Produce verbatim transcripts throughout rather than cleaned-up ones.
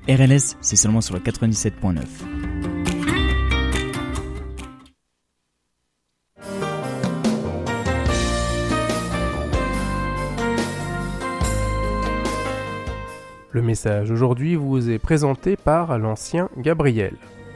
R L S, c'est seulement sur le quatre-vingt-dix-sept point neuf. Le message aujourd'hui vous est présenté par l'ancien Gabriel.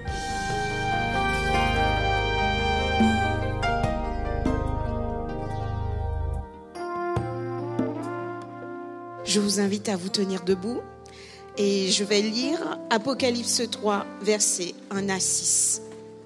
Je vous invite à vous tenir debout et je vais lire Apocalypse trois, versets un à six.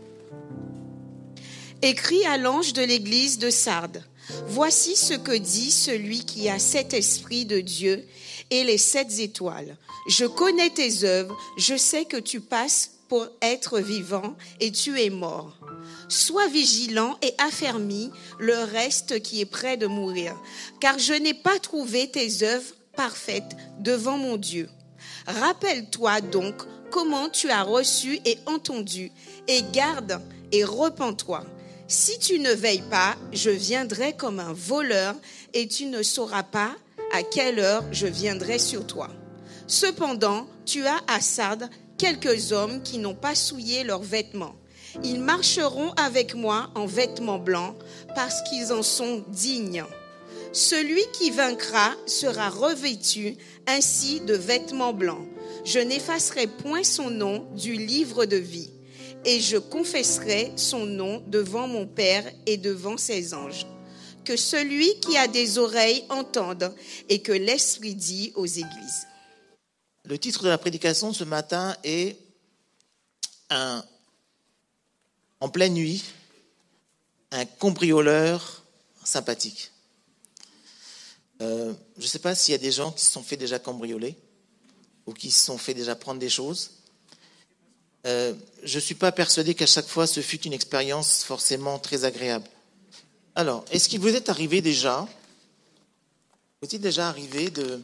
Écrit à l'ange de l'église de Sardes, voici ce que dit celui qui a sept esprits de Dieu et les sept étoiles. Je connais tes œuvres, je sais que tu passes pour être vivant et tu es mort. Sois vigilant et affermis le reste qui est près de mourir, car je n'ai pas trouvé tes œuvres parfaites devant mon Dieu. Rappelle-toi donc comment tu as reçu et entendu, et garde et repens-toi. Si tu ne veilles pas, je viendrai comme un voleur, et tu ne sauras pas à quelle heure je viendrai sur toi. Cependant, tu as à Sardes quelques hommes qui n'ont pas souillé leurs vêtements. Ils marcheront avec moi en vêtements blancs, parce qu'ils en sont dignes. Celui qui vaincra sera revêtu ainsi de vêtements blancs. Je n'effacerai point son nom du livre de vie, et je confesserai son nom devant mon Père et devant ses anges. Que celui qui a des oreilles entende et que l'Esprit dit aux églises. Le titre de la prédication ce matin est un, en pleine nuit, un cambrioleur sympathique. Euh, je ne sais pas s'il y a des gens qui se sont fait déjà cambrioler ou qui se sont fait déjà prendre des choses. Euh, je ne suis pas persuadé qu'à chaque fois ce fut une expérience forcément très agréable. Alors, est-ce qu'il vous est arrivé déjà, vous est déjà arrivé de,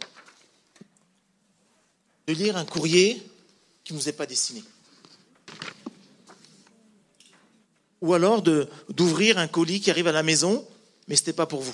de lire un courrier qui ne vous est pas destiné? Ou alors de, d'ouvrir un colis qui arrive à la maison, mais ce n'était pas pour vous?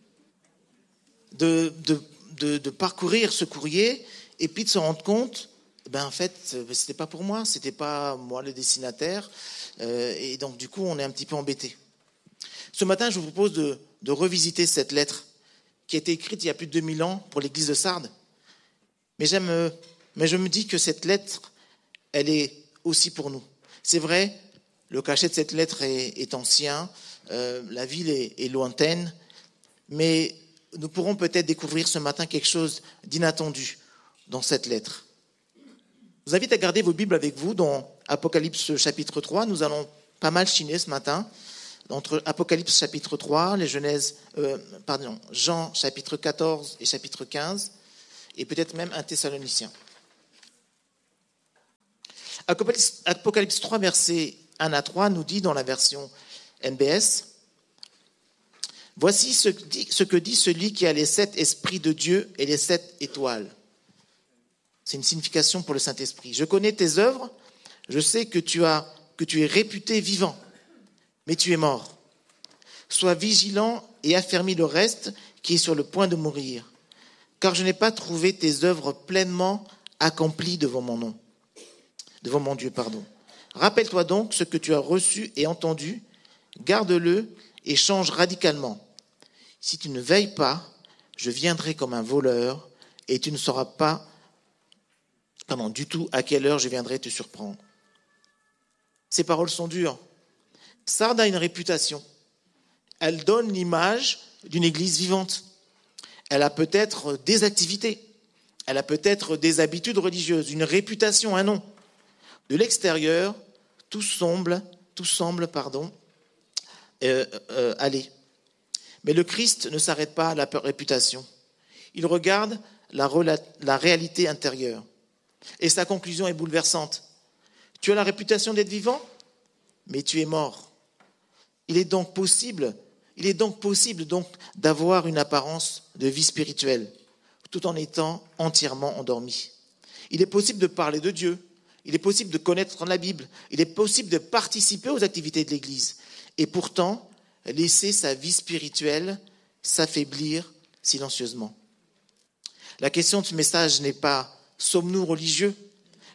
De, de, de, de parcourir ce courrier et puis de se rendre compte, ben en fait, c'était pas pour moi, c'était pas moi le destinataire, euh, et donc du coup, on est un petit peu embêté. Ce matin, je vous propose de, de revisiter cette lettre qui a été écrite il y a plus de deux mille ans pour l'église de Sardes. Mais j'aime, mais je me dis que cette lettre, elle est aussi pour nous. C'est vrai, le cachet de cette lettre est, est ancien, euh, la ville est, est lointaine, mais nous pourrons peut-être découvrir ce matin quelque chose d'inattendu dans cette lettre. Je vous invite à garder vos Bibles avec vous dans Apocalypse chapitre trois. Nous allons pas mal chiner ce matin entre Apocalypse chapitre trois, les Genèse, euh, pardon, Jean chapitre quatorze et chapitre quinze, et peut-être même un Thessalonicien. Apocalypse, Apocalypse trois, versets un à trois, nous dit dans la version N B S, « Voici ce que, dit, ce que dit celui qui a les sept esprits de Dieu et les sept étoiles. » C'est une signification pour le Saint-Esprit. « Je connais tes œuvres, je sais que tu, as, que tu es réputé vivant, mais tu es mort. Sois vigilant et affermis le reste qui est sur le point de mourir, car je n'ai pas trouvé tes œuvres pleinement accomplies devant mon nom, devant mon Dieu, pardon. Rappelle-toi donc ce que tu as reçu et entendu, garde-le et change radicalement. Si tu ne veilles pas, je viendrai comme un voleur et tu ne sauras pas pardon, du tout à quelle heure je viendrai te surprendre. » Ces paroles sont dures. Sardes a une réputation. Elle donne l'image d'une église vivante. Elle a peut-être des activités. Elle a peut-être des habitudes religieuses, une réputation, un nom. De l'extérieur, tout semble, tout semble, pardon, euh, euh, aller. Mais le Christ ne s'arrête pas à la réputation. Il regarde la, la réalité intérieure. Et sa conclusion est bouleversante. Tu as la réputation d'être vivant, mais tu es mort. Il est donc possible, il est donc possible donc d'avoir une apparence de vie spirituelle, tout en étant entièrement endormi. Il est possible de parler de Dieu, il est possible de connaître la Bible, il est possible de participer aux activités de l'Église, et pourtant laisser sa vie spirituelle s'affaiblir silencieusement. La question de ce message n'est pas « sommes-nous religieux ?»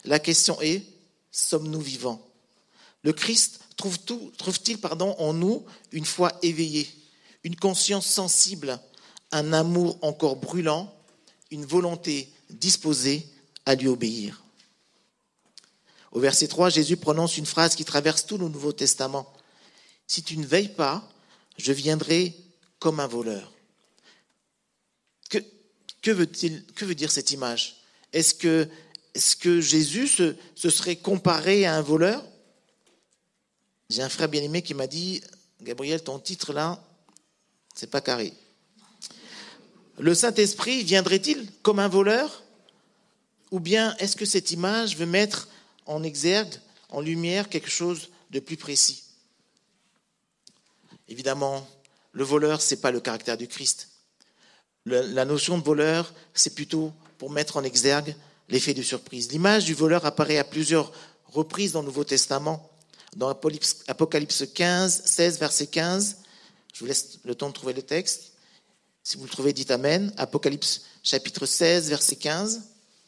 La question est, sommes-nous vivants ? Le Christ trouve tout, trouve-t-il pardon, en nous une foi éveillée, une conscience sensible, un amour encore brûlant, une volonté disposée à lui obéir ? Au verset trois, Jésus prononce une phrase qui traverse tout le Nouveau Testament. « Si tu ne veilles pas, je viendrai comme un voleur. » Que, que, veut-il, que veut dire cette image ? Est-ce que, est-ce que Jésus se, se serait comparé à un voleur ? J'ai un frère bien-aimé qui m'a dit « Gabriel, ton titre là, c'est pas carré. Le Saint-Esprit viendrait-il comme un voleur ? Ou bien est-ce que cette image veut mettre en exergue, en lumière, quelque chose de plus précis ? Évidemment, le voleur, ce n'est pas le caractère du Christ. Le, la notion de voleur, c'est plutôt pour mettre en exergue l'effet de surprise. L'image du voleur apparaît à plusieurs reprises dans le Nouveau Testament. Dans Apocalypse quinze, seize, verset quinze, je vous laisse le temps de trouver le texte. Si vous le trouvez, dites Amen. Apocalypse chapitre seize, verset quinze.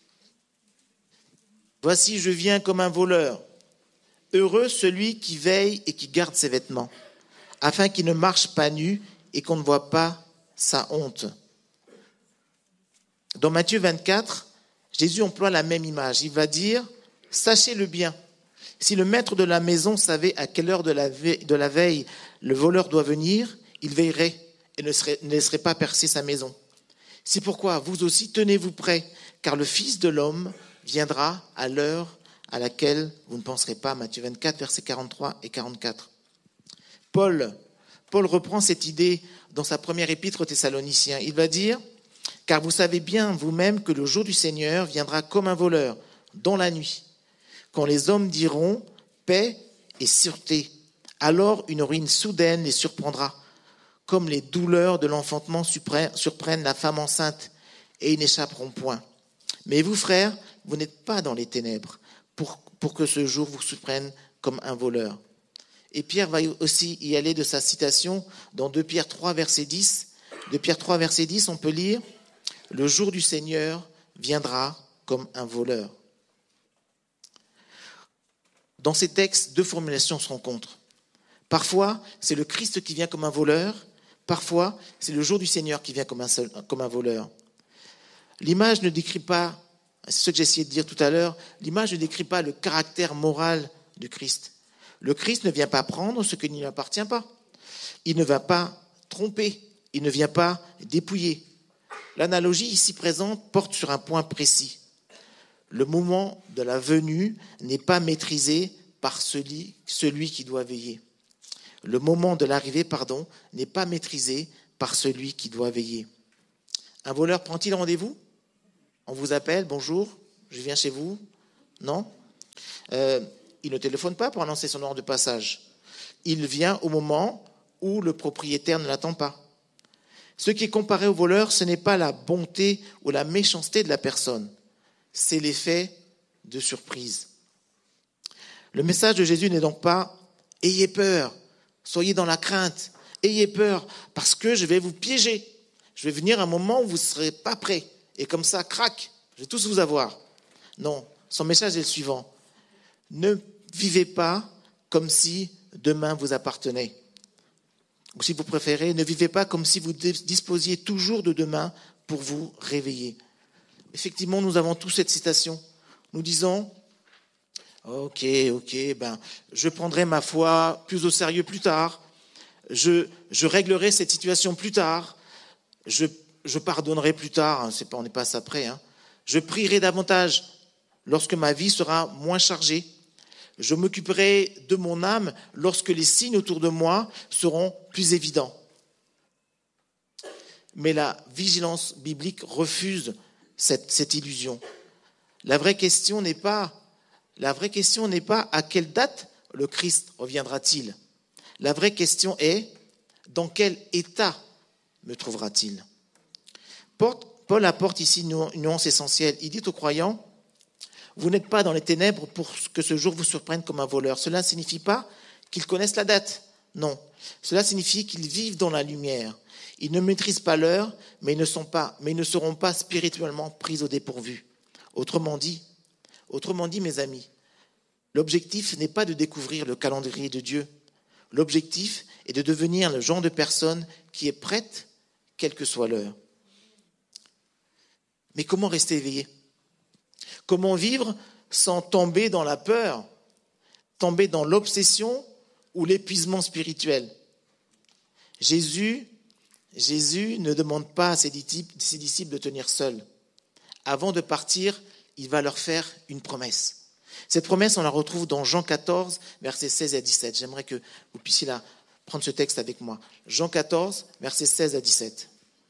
« Voici, je viens comme un voleur. Heureux celui qui veille et qui garde ses vêtements, afin qu'il ne marche pas nu et qu'on ne voit pas sa honte. » Dans Matthieu vingt-quatre, Jésus emploie la même image. Il va dire « Sachez-le bien, si le maître de la maison savait à quelle heure de la veille, de la veille le voleur doit venir, il veillerait et ne, serait, ne laisserait pas percer sa maison. C'est pourquoi vous aussi tenez-vous prêts, car le Fils de l'homme viendra à l'heure à laquelle vous ne penserez pas. » Matthieu vingt-quatre, versets quarante-trois et quarante-quatre. Paul, Paul reprend cette idée dans sa première épître aux Thessaloniciens. Il va dire « Car vous savez bien vous-même que le jour du Seigneur viendra comme un voleur, dans la nuit, quand les hommes diront paix et sûreté. Alors une ruine soudaine les surprendra, comme les douleurs de l'enfantement surprennent la femme enceinte, et ils n'échapperont point. Mais vous, frères, vous n'êtes pas dans les ténèbres, pour, pour que ce jour vous surprenne comme un voleur. » Et Pierre va aussi y aller de sa citation dans deux Pierre trois, verset dix. deux Pierre trois, verset dix, on peut lire « Le jour du Seigneur viendra comme un voleur. » Dans ces textes, deux formulations se rencontrent. Parfois, c'est le Christ qui vient comme un voleur. Parfois, c'est le jour du Seigneur qui vient comme un, seul, comme un voleur. L'image ne décrit pas, c'est ce que j'ai essayé de dire tout à l'heure, l'image ne décrit pas le caractère moral du Christ. Le Christ ne vient pas prendre ce qui ne lui appartient pas. Il ne va pas tromper. Il ne vient pas dépouiller. L'analogie ici présente porte sur un point précis. Le moment de la venue n'est pas maîtrisé par celui, celui qui doit veiller. Le moment de l'arrivée, pardon, n'est pas maîtrisé par celui qui doit veiller. Un voleur prend-il rendez-vous ? On vous appelle, bonjour, je viens chez vous. Non ? euh, Il ne téléphone pas pour annoncer son ordre de passage. Il vient au moment où le propriétaire ne l'attend pas. Ce qui est comparé au voleur, ce n'est pas la bonté ou la méchanceté de la personne. C'est l'effet de surprise. Le message de Jésus n'est donc pas « ayez peur, soyez dans la crainte, ayez peur parce que je vais vous piéger. Je vais venir à un moment où vous ne serez pas prêts. Et comme ça, crac, je vais tous vous avoir. » Non, son message est le suivant. Ne vivez pas comme si demain vous appartenait. Ou si vous préférez, ne vivez pas comme si vous disposiez toujours de demain pour vous réveiller. Effectivement, nous avons tous cette citation. Nous disons, ok, ok, ben, je prendrai ma foi plus au sérieux plus tard. Je, je réglerai cette situation plus tard. Je, je pardonnerai plus tard. C'est pas, on n'est pas à ça près. Hein. Je prierai davantage lorsque ma vie sera moins chargée. Je m'occuperai de mon âme lorsque les signes autour de moi seront plus évidents. Mais la vigilance biblique refuse cette, cette illusion. La vraie question n'est pas, la vraie question n'est pas à quelle date le Christ reviendra-t-il. La vraie question est dans quel état me trouvera-t-il. Paul apporte ici une nuance essentielle. Il dit aux croyants, vous n'êtes pas dans les ténèbres pour que ce jour vous surprenne comme un voleur. Cela ne signifie pas qu'ils connaissent la date. Non. Cela signifie qu'ils vivent dans la lumière. Ils ne maîtrisent pas l'heure, mais ils ne sont pas, mais ils ne seront pas spirituellement pris au dépourvu. Autrement dit, Autrement dit, mes amis, l'objectif n'est pas de découvrir le calendrier de Dieu. L'objectif est de devenir le genre de personne qui est prête, quelle que soit l'heure. Mais comment rester éveillé? Comment vivre sans tomber dans la peur, tomber dans l'obsession ou l'épuisement spirituel? Jésus, Jésus ne demande pas à ses disciples de tenir seuls. Avant de partir, il va leur faire une promesse. Cette promesse, on la retrouve dans Jean quatorze, versets seize à dix-sept. J'aimerais que vous puissiez là prendre ce texte avec moi. Jean quatorze, versets seize à dix-sept.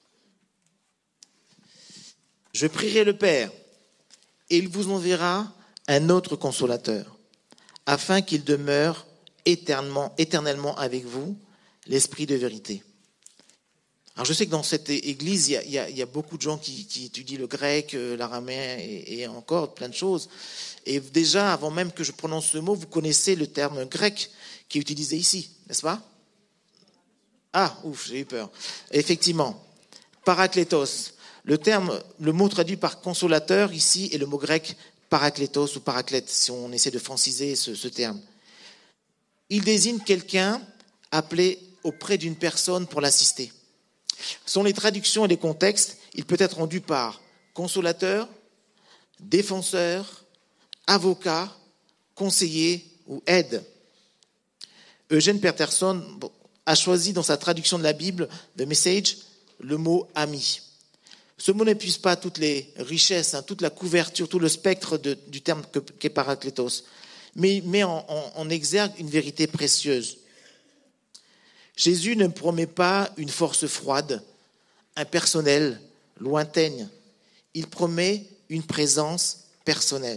Je prierai le Père, et il vous enverra un autre consolateur, afin qu'il demeure éternellement, éternellement avec vous, l'Esprit de vérité. Alors je sais que dans cette église, il y a, il y a, il y a beaucoup de gens qui, qui étudient le grec, l'araméen et, et encore plein de choses. Et déjà, avant même que je prononce ce mot, vous connaissez le terme grec qui est utilisé ici, n'est-ce pas? Ah, ouf, j'ai eu peur. Effectivement, paraklétos. Le terme, le mot traduit par consolateur ici est le mot grec paraklétos ou paraclète, si on essaie de franciser ce, ce terme. Il désigne quelqu'un appelé auprès d'une personne pour l'assister. Selon les traductions et les contextes, il peut être rendu par consolateur, défenseur, avocat, conseiller ou aide. Eugène Peterson a choisi dans sa traduction de la Bible, The Message, le mot ami. Ce mot n'épuise pas toutes les richesses, hein, toute la couverture, tout le spectre de, du terme qu'est paraklétos, mais il met en, en, en exergue une vérité précieuse. Jésus ne promet pas une force froide, impersonnelle, lointaine. Il promet une présence personnelle.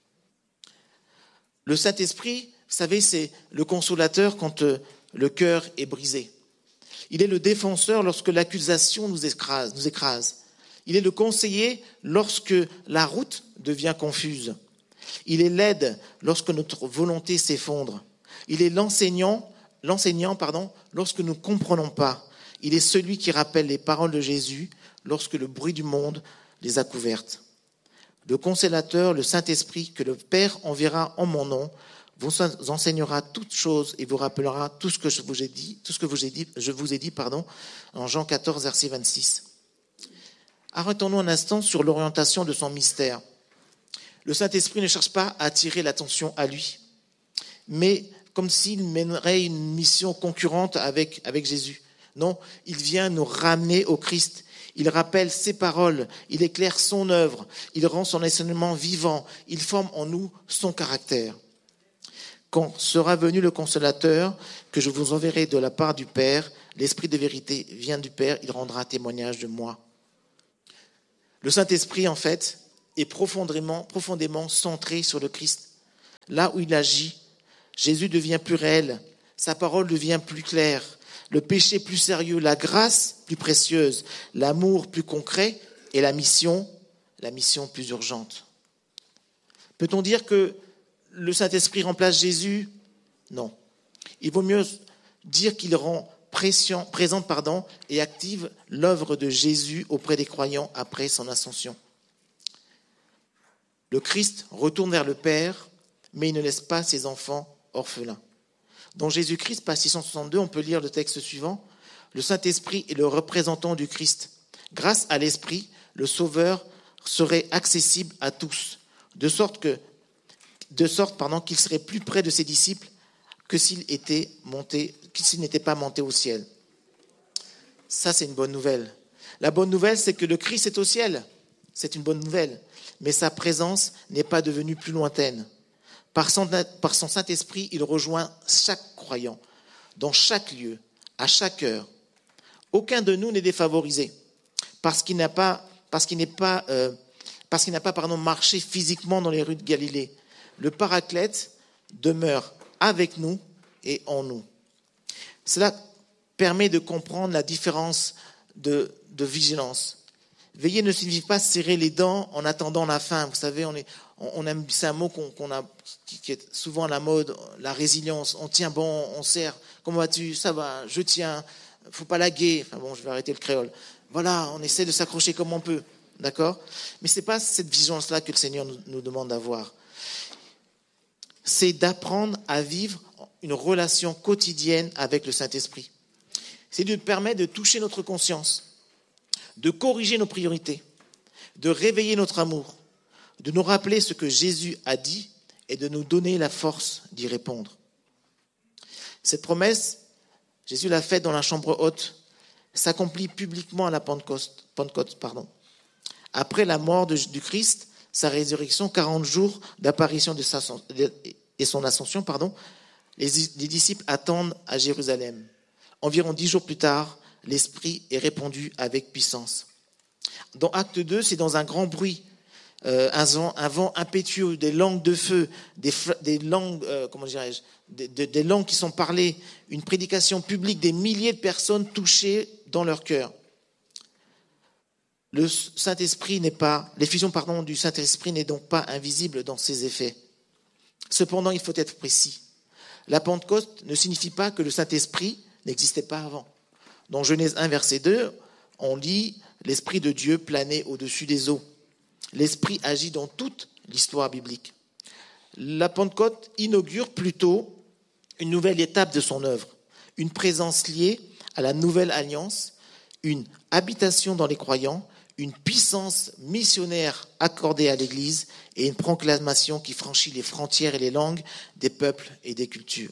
Le Saint-Esprit, vous savez, c'est le consolateur quand le cœur est brisé. Il est le défenseur lorsque l'accusation nous écrase, nous écrase. Il est le conseiller lorsque la route devient confuse. Il est l'aide lorsque notre volonté s'effondre. Il est l'enseignant L'enseignant, pardon, lorsque nous ne comprenons pas. Il est celui qui rappelle les paroles de Jésus lorsque le bruit du monde les a couvertes. Le consolateur, le Saint-Esprit, que le Père enverra en mon nom, vous enseignera toutes choses et vous rappellera tout ce que je vous ai dit, tout ce que vous ai dit, je vous ai dit, pardon, en Jean quatorze, verset vingt-six. Arrêtons-nous un instant sur l'orientation de son mystère. Le Saint-Esprit ne cherche pas à attirer l'attention à lui, mais comme s'il mènerait une mission concurrente avec, avec Jésus. Non, il vient nous ramener au Christ. Il rappelle ses paroles, il éclaire son œuvre, il rend son enseignement vivant, il forme en nous son caractère. Quand sera venu le consolateur, que je vous enverrai de la part du Père, l'Esprit de vérité vient du Père, il rendra témoignage de moi. Le Saint-Esprit, en fait, est profondément, profondément centré sur le Christ. Là où il agit, Jésus devient plus réel, sa parole devient plus claire, le péché plus sérieux, la grâce plus précieuse, l'amour plus concret et la mission, la mission plus urgente. Peut-on dire que le Saint-Esprit remplace Jésus? Non. Il vaut mieux dire qu'il rend présent, présente pardon, et active l'œuvre de Jésus auprès des croyants après son ascension. Le Christ retourne vers le Père, mais il ne laisse pas ses enfants orphelin. Dans Jésus-Christ, page six cent soixante-deux, on peut lire le texte suivant. Le Saint-Esprit est le représentant du Christ. Grâce à l'Esprit, le Sauveur serait accessible à tous, de sorte que, de sorte, pardon, qu'il serait plus près de ses disciples que s'il était monté, que s'il n'était pas monté au ciel. Ça, c'est une bonne nouvelle. La bonne nouvelle, c'est que le Christ est au ciel. C'est une bonne nouvelle. Mais sa présence n'est pas devenue plus lointaine. Par son, par son Saint-Esprit, il rejoint chaque croyant, dans chaque lieu, à chaque heure. Aucun de nous n'est défavorisé, parce qu'il n'a pas, parce qu'il n'est pas, euh, parce qu'il n'a pas pardon, marché physiquement dans les rues de Galilée. Le Paraclète demeure avec nous et en nous. Cela permet de comprendre la différence de, de vigilance. Veiller ne signifie pas serrer les dents en attendant la fin. Vous savez, on est, on aime, c'est un mot qu'on, qu'on a, qui est souvent à la mode, la résilience. On tient bon, on serre. Comment vas-tu? Ça va, je tiens. Faut pas laguer. Enfin bon, je vais arrêter le créole. Voilà, on essaie de s'accrocher comme on peut. d'accord ? Mais ce n'est pas cette vigilance-là que le Seigneur nous, nous demande d'avoir. C'est d'apprendre à vivre une relation quotidienne avec le Saint-Esprit. C'est de nous permettre de toucher notre conscience, de corriger nos priorités, de réveiller notre amour, de nous rappeler ce que Jésus a dit et de nous donner la force d'y répondre. Cette promesse, Jésus l'a faite dans la chambre haute, s'accomplit publiquement à la Pentecôte. Pentecôte pardon. Après la mort de, du Christ, sa résurrection, quarante jours d'apparition de sa, et son ascension, pardon, les, les disciples attendent à Jérusalem. Environ dix jours plus tard, l'Esprit est répandu avec puissance. Dans Acte deux, c'est dans un grand bruit, euh, un, vent, un vent impétueux, des langues de feu, des, des langues, euh, comment dirais-je, des, des, des langues qui sont parlées, une prédication publique, des milliers de personnes touchées dans leur cœur. Le Saint-Esprit n'est pas, l'effusion pardon, du Saint-Esprit n'est donc pas invisible dans ses effets. Cependant, il faut être précis. La Pentecôte ne signifie pas que le Saint-Esprit n'existait pas avant. Dans Genèse un, verset deux, on lit « L'Esprit de Dieu planait au-dessus des eaux ». L'Esprit agit dans toute l'histoire biblique. La Pentecôte inaugure plutôt une nouvelle étape de son œuvre, une présence liée à la nouvelle alliance, une habitation dans les croyants, une puissance missionnaire accordée à l'Église et une proclamation qui franchit les frontières et les langues des peuples et des cultures.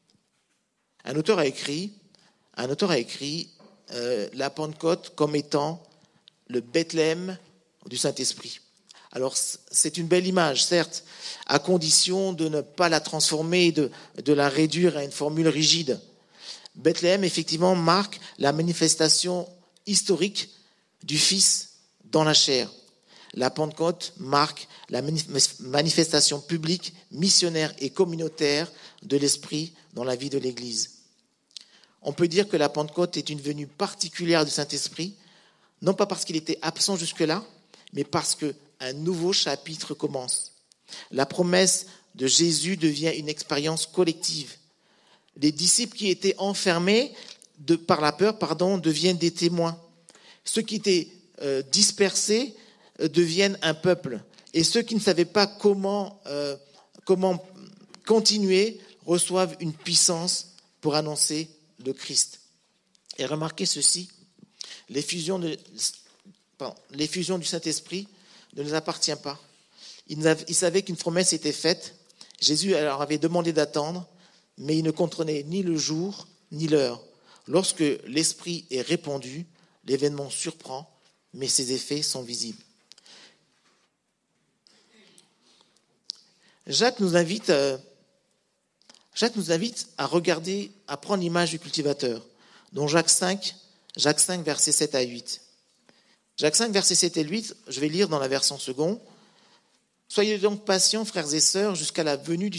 Un auteur a écrit, un auteur a écrit euh, la Pentecôte comme étant le Bethléem du Saint-Esprit. Alors c'est une belle image, certes, à condition de ne pas la transformer, de, de la réduire à une formule rigide. Bethléem, effectivement, marque la manifestation historique du Fils dans la chair. La Pentecôte marque la manifestation publique, missionnaire et communautaire de l'Esprit dans la vie de l'Église. On peut dire que la Pentecôte est une venue particulière du Saint-Esprit, non pas parce qu'il était absent jusque-là, mais parce qu'un nouveau chapitre commence. La promesse de Jésus devient une expérience collective. Les disciples qui étaient enfermés de, par la peur pardon, deviennent des témoins. Ceux qui étaient euh, dispersés euh, deviennent un peuple. Et ceux qui ne savaient pas comment, euh, comment continuer reçoivent une puissance pour annoncer le Christ. Et remarquez ceci, l'effusion, de, pardon, l'effusion du Saint-Esprit ne nous appartient pas. Ils, avaient, ils savaient qu'une promesse était faite. Jésus leur avait demandé d'attendre, mais il ne comprenait ni le jour ni l'heure. Lorsque l'Esprit est répandu, l'événement surprend, mais ses effets sont visibles. Jacques nous invite, euh, Jacques nous invite à regarder, à prendre l'image du cultivateur, dont Jacques cinq, Jacques cinq, versets sept à huit. Jacques cinq, versets sept et huit, je vais lire dans la version seconde. « Soyez donc patients, frères et sœurs, jusqu'à la venue du